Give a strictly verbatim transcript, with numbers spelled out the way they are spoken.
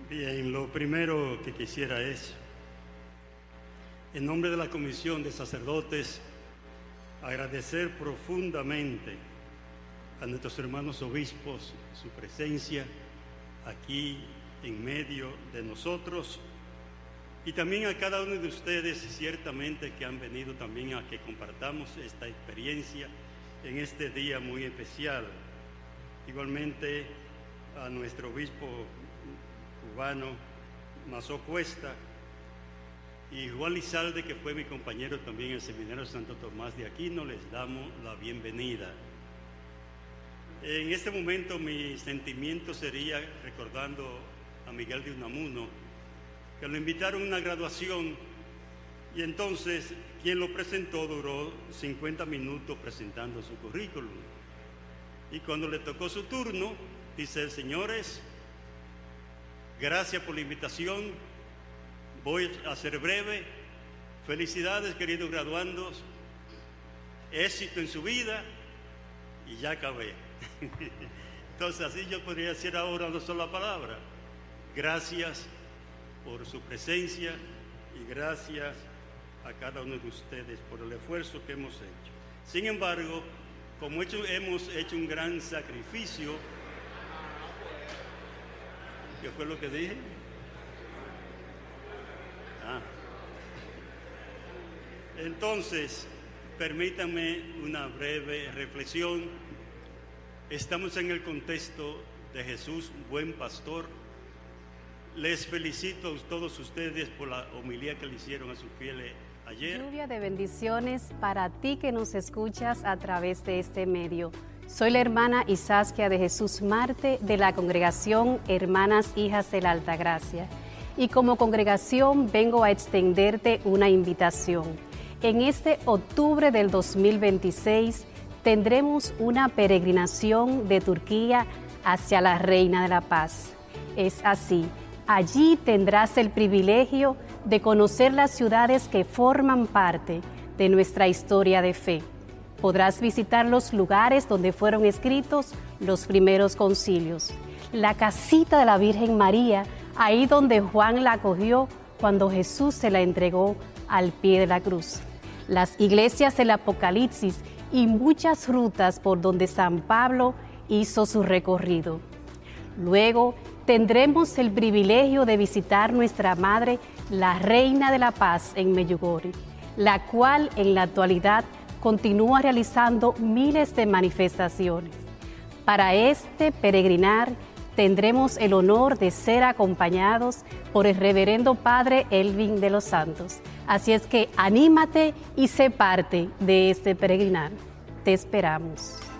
Bien, lo primero que quisiera es, en nombre de la Comisión de Sacerdotes, agradecer profundamente a nuestros hermanos obispos su presencia aquí en medio de nosotros, y también a cada uno de ustedes ciertamente que han venido también a que compartamos esta experiencia en este día muy especial. Igualmente a nuestro obispo cubano Mazó Cuesta y Juan Lizalde, que fue mi compañero también en el Seminario Santo Tomás de Aquino, les damos la bienvenida. En este momento mi sentimiento sería recordando a Miguel de Unamuno, que lo invitaron a una graduación y entonces quien lo presentó duró cincuenta minutos presentando su currículum. Y cuando le tocó su turno, dice: señores, gracias por la invitación, voy a ser breve. Felicidades, queridos graduandos, éxito en su vida, y ya acabé. Entonces así yo podría decir ahora una sola palabra: gracias por su presencia y gracias a cada uno de ustedes por el esfuerzo que hemos hecho. Sin embargo, como hecho, hemos hecho un gran sacrificio, ¿qué fue lo que dije? Ah. Entonces, permítanme una breve reflexión. Estamos en el contexto de Jesús, buen pastor. Les felicito a todos ustedes por la homilía que le hicieron a sus fieles ayer. Lluvia de bendiciones para ti que nos escuchas a través de este medio. Soy la hermana Isasquia de Jesús Marte de la congregación Hermanas Hijas de la Altagracia. Y como congregación vengo a extenderte una invitación. En este octubre del dos mil veintiséis tendremos una peregrinación de Turquía hacia la Reina de la Paz. Es así. Allí tendrás el privilegio de conocer las ciudades que forman parte de nuestra historia de fe. Podrás visitar los lugares donde fueron escritos los primeros concilios. La casita de la Virgen María, ahí donde Juan la acogió cuando Jesús se la entregó al pie de la cruz. Las iglesias del Apocalipsis y muchas rutas por donde San Pablo hizo su recorrido. Luego, tendremos el privilegio de visitar nuestra Madre, la Reina de la Paz en Medjugorje, la cual en la actualidad continúa realizando miles de manifestaciones. Para este peregrinar tendremos el honor de ser acompañados por el reverendo Padre Elvin de los Santos. Así es que anímate y sé parte de este peregrinar. Te esperamos.